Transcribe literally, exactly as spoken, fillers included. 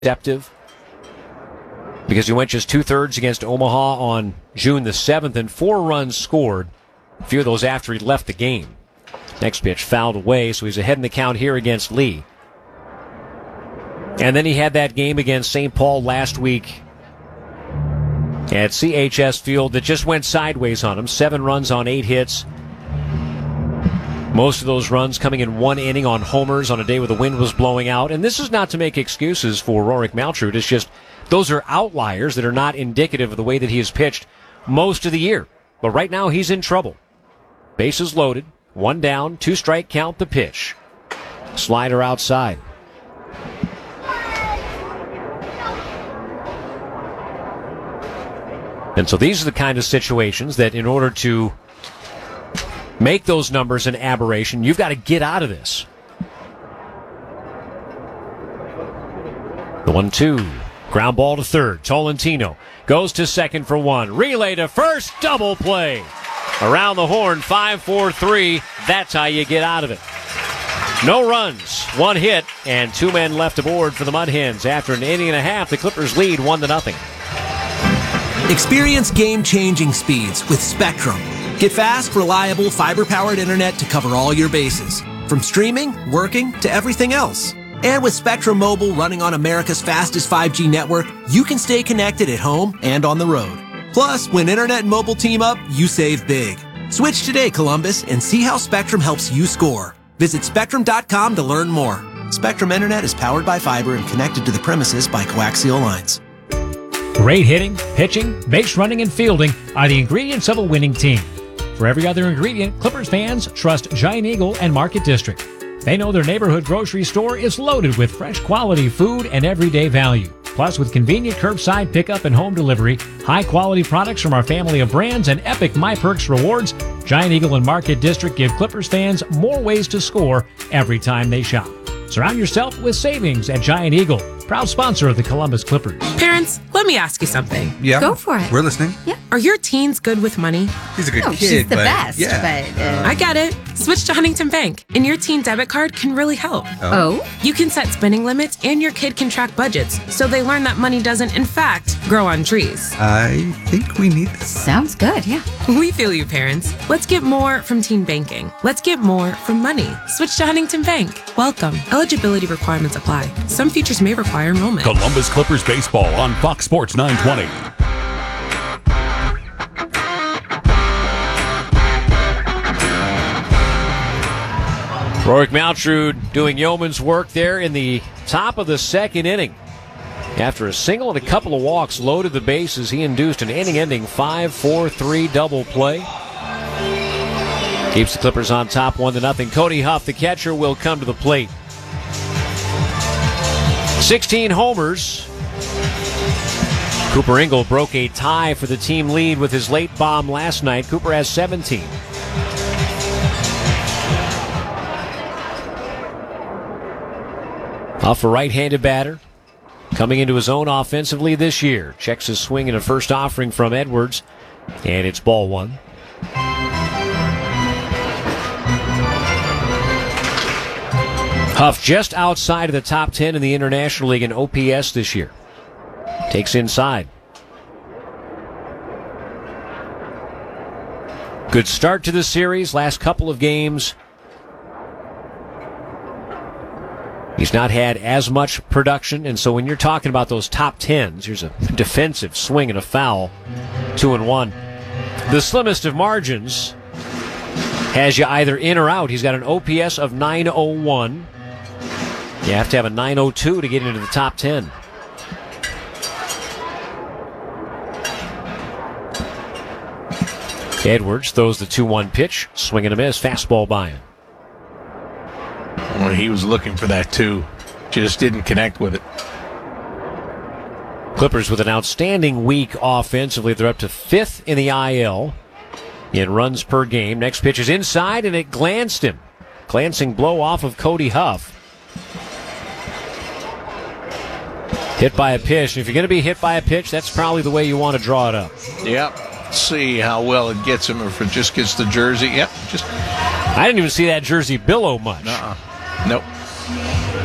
deceptive because he went just two-thirds against Omaha on June the seventh and four runs scored, a few of those after he left the game. Next pitch fouled away, so he's ahead in the count here against Lee. And then he had that game against Saint Paul last week at C H S Field that just went sideways on him. Seven runs on eight hits. Most of those runs coming in one inning on homers on a day where the wind was blowing out. And this is not to make excuses for Rorik Maltrud. It's just those are outliers that are not indicative of the way that he has pitched most of the year. But right now he's in trouble. Bases loaded. One down, two strike count, the pitch. Slider outside. And so these are the kind of situations that in order to make those numbers an aberration, you've got to get out of this. The one two. Ground ball to third. Tolentino goes to second for one. Relay to first. Double play. Around the horn, five four three. That's how you get out of it. No runs, one hit, and two men left aboard for the Mud Hens. After an inning and a half, the Clippers lead one to nothing. Experience game-changing speeds with Spectrum. Get fast, reliable, fiber-powered internet to cover all your bases. From streaming, working, to everything else. And with Spectrum Mobile running on America's fastest five G network, you can stay connected at home and on the road. Plus, when internet and mobile team up, you save big. Switch today, Columbus, and see how Spectrum helps you score. Visit Spectrum dot com to learn more. Spectrum Internet is powered by fiber and connected to the premises by coaxial lines. Great hitting, pitching, base running, and fielding are the ingredients of a winning team. For every other ingredient, Clippers fans trust Giant Eagle and Market District. They know their neighborhood grocery store is loaded with fresh quality food and everyday value. Plus, with convenient curbside pickup and home delivery, high-quality products from our family of brands, and epic MyPerks rewards, Giant Eagle and Market District give Clippers fans more ways to score every time they shop. Surround yourself with savings at Giant Eagle, proud sponsor of the Columbus Clippers. Parents, let me ask you something. Yeah. Go for it. We're listening. Yeah. Are your teens good with money? He's a good Oh, kid, she's the but best, yeah. but, uh, I get it. Switch to Huntington Bank, and your teen debit card can really help. Oh? You can set spending limits, and your kid can track budgets, so they learn that money doesn't, in fact, grow on trees. I think we need this. Sounds good, yeah. We feel you, parents. Let's get more from teen banking. Let's get more from money. Switch to Huntington Bank. Welcome. Eligibility requirements apply. Some features may require enrollment. Columbus Clippers baseball on Fox Sports nine twenty. Rorik Maltrud doing yeoman's work there in the top of the second inning. After a single and a couple of walks loaded the bases, he induced an inning-ending five four three double play. Keeps the Clippers on top one to nothing. Cody Huff, the catcher, will come to the plate. sixteen homers. Cooper Ingle broke a tie for the team lead with his late bomb last night. Cooper has seventeen. Huff, a right-handed batter, coming into his own offensively this year. Checks his swing in a first offering from Edwards, and it's ball one. Huff just outside of the top ten in the International League in O P S this year. Takes inside. Good start to the series. Last couple of games, he's not had as much production, and so when you're talking about those top tens, here's a defensive swing and a foul, two and one. The slimmest of margins has you either in or out. He's got an O P S of nine oh one. You have to have a nine oh two to get into the top ten. Edwards throws the two one pitch, swing and a miss, fastball by him. Well, he was looking for that too. Just didn't connect with it. Clippers with an outstanding week offensively. They're up to fifth in the I L in runs per game. Next pitch is inside, and it glanced him. Glancing blow off of Cody Huff. Hit by a pitch. If you're going to be hit by a pitch, that's probably the way you want to draw it up. Yep. See how well it gets him, or if it just gets the jersey. Yep. Just. I didn't even see that jersey billow much. Uh-uh. Nope.